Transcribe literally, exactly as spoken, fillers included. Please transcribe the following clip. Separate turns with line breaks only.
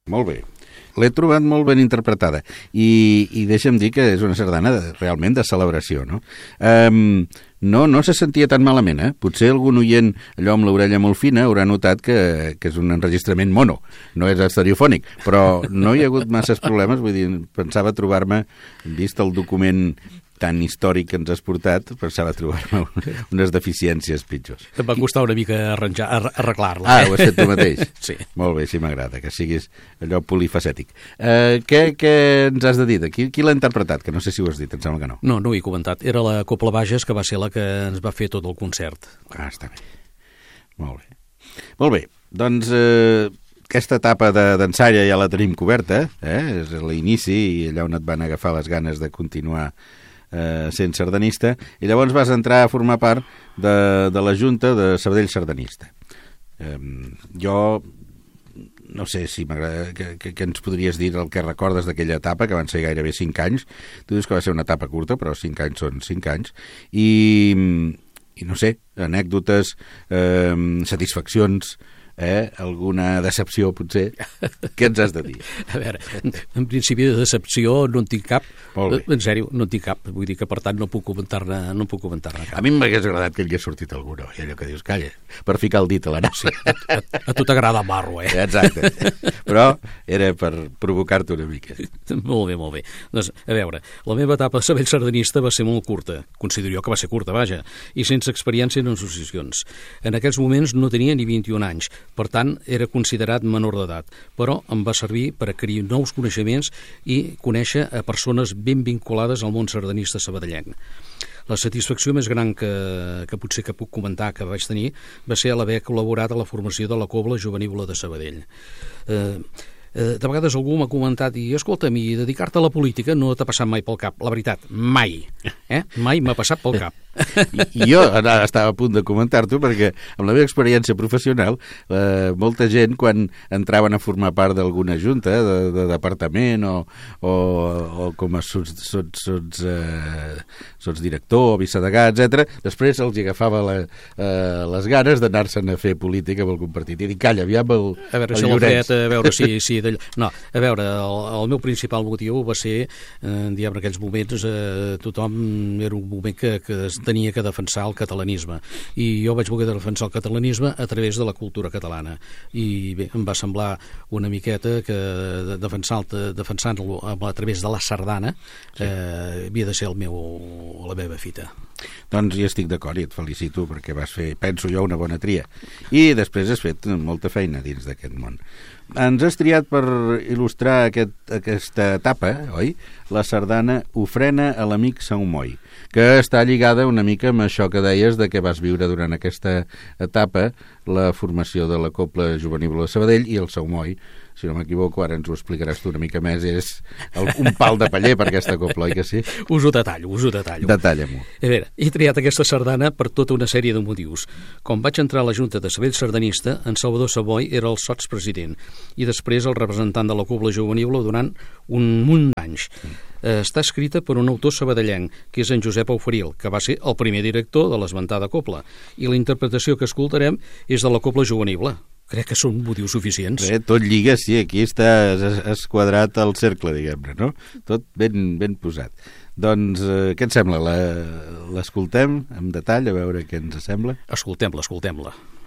Molt bé. L'he trobat molt ben interpretada i, i deixa'm dir que és una sardana de, realment de celebració, no? Um, no, no se sentia tan malament, eh? Potser algun oient, allò amb l'orella molt fina, haurà notat que, que és un enregistrament mono, no és estereofònic, però no hi ha hagut masses problemes, vull dir, pensava trobar-me, vist el document tan històric que ens has portat, pensava trobar-me unes deficiències pitjors.
Em va costar una mica arranjar, arreglar-la.
Ah, ho has fet tu mateix?
Sí.
Molt bé, sí m'agrada, que siguis allò polifacètic. Uh, què, què ens has de dir? Qui, qui l'ha interpretat? Que no sé si ho has dit, em sembla que no.
No, no ho he comentat. Era la Cobla Bages, que va ser la que ens va fer tot el concert.
Ah, està bé. Molt bé. Molt bé, doncs... Eh... Aquesta etapa d'ensalla ja la tenim coberta, eh? És l'inici i allà on et van agafar les ganes de continuar eh, sent sardanista, i llavors vas entrar a formar part de, de la Junta de Sabadell Sardanista. Eh, jo no sé si m'agrada, que, que, que ens podries dir el que recordes d'aquella etapa, que van ser gairebé cinc anys. Tu dius que va ser una etapa curta, però cinc anys són cinc anys, i, i no sé, anècdotes, eh, satisfaccions, Eh? Alguna decepció, potser? Què ens has de dir?
A veure, en principi de decepció no en tinc cap.
Molt bé.
En sèrio, no en tinc cap. Vull dir que, per tant, no puc comentar-ne no puc comentar-ne cap.
A mi m'hagués agradat que hi hagués sortit algú, no? I allò que dius, calla, per ficar el dit a la nació.
A, a, a tu t'agrada marro, eh?
Exacte. Però era per provocar-te una mica.
Molt bé, molt bé. Doncs, a veure, la meva etapa de Sabadell sardanista va ser molt curta. Considero jo que va ser curta, vaja, i sense experiència en associacions. En aquells moments no tenia ni vint-i-un anys. Per tant, era considerat menor d'edat, però em va servir per adquirir nous coneixements i conèixer a persones ben vinculades al món sardanista sabadellenc. La satisfacció més gran que, que potser que puc comentar que vaig tenir va ser l'haver col·laborat a la formació de la Cobla Juvenil de Sabadell. Eh, de vegades algú m'ha comentat i escolta'm, i dedicar-te a la política no t'ha passat mai pel cap. La veritat, mai. Eh? Mai m'ha passat pel cap.
I jo estava a punt de comentar-t'ho perquè amb la meva experiència professional eh, molta gent quan entraven a formar part d'alguna junta de, de departament o, o, o com a sots, sots, sots, eh, sots director o vicedegà, etcètera, després els agafava la, eh, les ganes d'anar-se'n a fer política amb algun partit i dir, calla, aviam el,
a veure,
el
si
Llorenç.
A veure si, si d'allò... No, a veure, el, el meu principal motiu va ser, eh, diguem, en aquells moments eh, tothom era un moment que, que es tenia que defensar el catalanisme i jo vaig voler defensar el catalanisme a través de la cultura catalana i bé, em va semblar una miqueta que defensar-lo defensant-lo a través de la sardana sí. eh, havia de ser el meu, la meva fita.
Doncs hi estic d'acord i et felicito perquè vas fer, penso jo, una bona tria i després has fet molta feina dins d'aquest món. Ens has triat per il·lustrar aquest, aquesta etapa, oi? La sardana Ofrena a l'amic Saumoi, que està lligada una mica amb això que deies de que vas viure durant aquesta etapa, la formació de la Cobla Juvenil de Sabadell i el Saumoi. Si no m'equivoco, ara ens ho explicaràs tu una mica més, és el, un pal de paller per aquesta cobla, oi que sí?
Us ho detallo, us ho detallo.
Detalla-m'ho.
A veure, he triat aquesta sardana per tota una sèrie de motius. Com vaig entrar a la Junta de Sabadell Sardanista, en Salvador Savoi era el sotspresident i després el representant de la Cobla Juvenil durant un munt d'anys. Mm. Està escrita per un autor sabadellenc, que és en Josep Auferil, que va ser el primer director de l'esmentada cobla, i la interpretació que escoltarem és de la Cobla Juvenil. Crec que són motius suficients.
Bé, tot lliga, sí, aquí està esquadrat el cercle, diguem-ne, no? Tot ben, ben posat. Doncs, eh, què et sembla? L'escoltem amb detall, a veure què ens sembla?
Escoltem-la, escoltem-la.